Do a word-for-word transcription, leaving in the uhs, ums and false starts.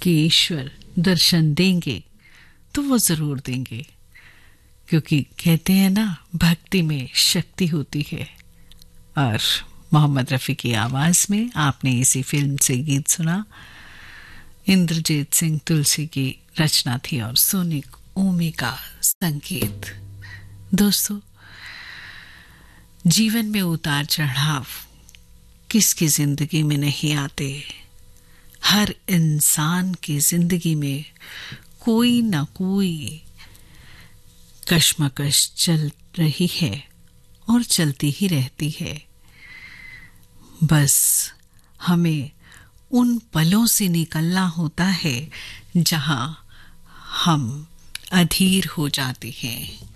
कि ईश्वर दर्शन देंगे तो वो ज़रूर देंगे, क्योंकि कहते हैं ना, भक्ति में शक्ति होती है। और मोहम्मद रफ़ी की आवाज़ में आपने इसी फिल्म से गीत सुना। इंद्रजीत सिंह तुलसी की रचना थी और सोनिक ओमी का संगीत। दोस्तों, जीवन में उतार चढ़ाव किसकी जिंदगी में नहीं आते। हर इंसान की जिंदगी में कोई ना कोई कश्मकश चल रही है और चलती ही रहती है। बस हमें उन पलों से निकलना होता है जहां हम अधीर हो जाते हैं।